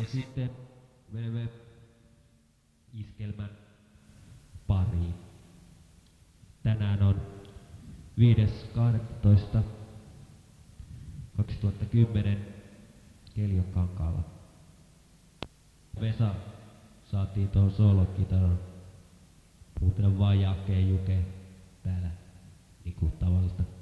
sitten menemme iskelmän pariin. Tänään on 5.12.2010 Keljonkankaalla. Vesa saatiin tuohon soolokitaran. Muuten on vaan Jake Juke täällä niinku tavallista.